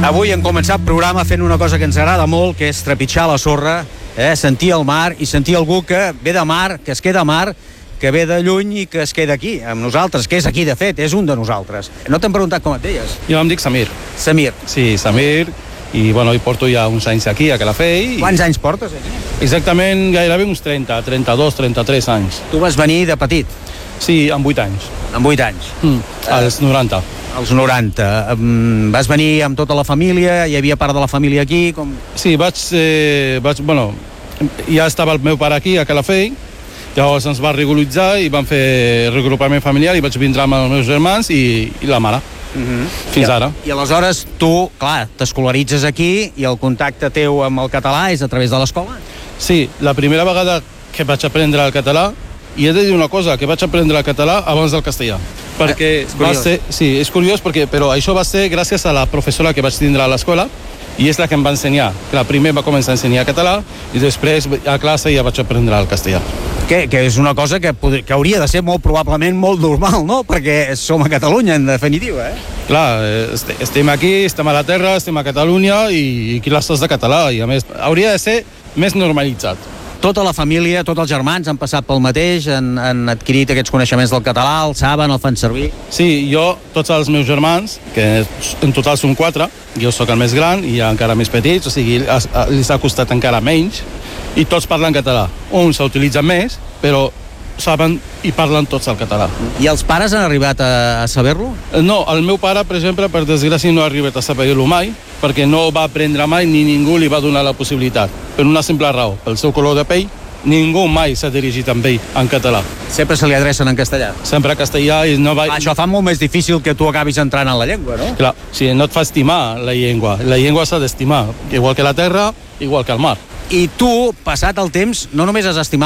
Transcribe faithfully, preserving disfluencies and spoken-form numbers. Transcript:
Avui hem començat programa fent una cosa que ens agrada molt, que és trepitjar la sorra, eh? sentir el mar i sentir algú que ve de mar, que es queda a mar, que ve de lluny i que es queda aquí, amb nosaltres, que és aquí, de fet, és un de nosaltres. No t'hem preguntat com et deies? Jo em dic Samir. Samir. Sí, Samir, i bueno, hi porto ja uns anys aquí, a Calafell. Quants anys portes aquí? Exactament, gairebé uns trenta, trenta-dos, trenta-tres anys. Tu vas venir de petit? Sí, amb vuit anys. Amb vuit anys? Mm, als noranta. Als noranta. Um, vas venir amb tota la família? Hi havia part de la família aquí? Com... Sí, vaig, eh, vaig... Bueno, ja estava el meu pare aquí, a Calafell, llavors ens va regularitzar i vam fer regrupament familiar i vaig vindre amb els meus germans i, i la mare. Uh-huh. Fins I, ara. I aleshores tu, clar, t'escolaritzes aquí i el contacte teu amb el català és a través de l'escola? Sí, la primera vegada que vaig aprendre el català, i he de dir una cosa, que vaig aprendre el català abans del castellà. Perquè eh, va ser, sí, és curiós, perquè, però això va ser gràcies a la professora que vaig tindre a l'escola, i és la que em va ensenyar. Clar, primer va començar a ensenyar català i després a classe ja vaig aprendre el castellà. Que, que és una cosa que, que hauria de ser molt probablement molt normal, no? Perquè som a Catalunya, en definitiva, eh? Clar, estem aquí, estem a la terra, estem a Catalunya i, i classes de català, i a més hauria de ser més normalitzat. Tota la família, tots els germans han passat pel mateix, han, han adquirit aquests coneixements del català, el saben, el fan servir? Sí, jo, tots els meus germans, que en total són quatre, jo sóc el més gran i hi ha encara més petits, o sigui, els ha costat encara menys, i tots parlen català. Uns s'utilitzen més, però saben i parlen tots el català. I els pares han arribat a, a saber-lo? No, el meu pare, per exemple, per desgràcia no ha arribat a saber-lo mai, perquè no va aprendre mai ni ningú li va donar la possibilitat. Per una simple raó, pel seu color de pell, ningú mai s'ha dirigit amb ell en català. Sempre se li adrecen en castellà? Sempre en castellà i no va... Ah, això fa molt més difícil que tu acabis entrant en la llengua, no? Clar, sí, no et fa estimar la llengua. La llengua s'ha d'estimar, igual que la terra, igual que el mar. I tu, passat el temps, no només has estimat